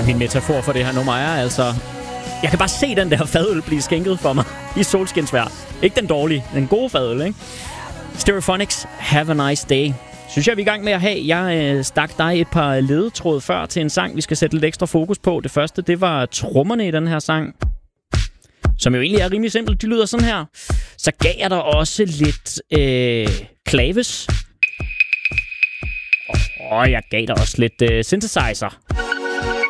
Min metafor for det her nummer er altså... Jeg kan bare se den der fadøl blive skænket for mig i solskinsvejr. Ikke den dårlige, den gode fadøl, ikke? Stereophonics, Have a Nice Day. Synes jeg, vi er i gang med at have. Jeg stak dig et par ledetråd før til en sang, vi skal sætte lidt ekstra fokus på. Det første, det var trommerne i den her sang, som jo egentlig er rimelig simpelt. De lyder sådan her. Så gav jeg der også lidt klaves. Og jeg gav der også lidt synthesizer.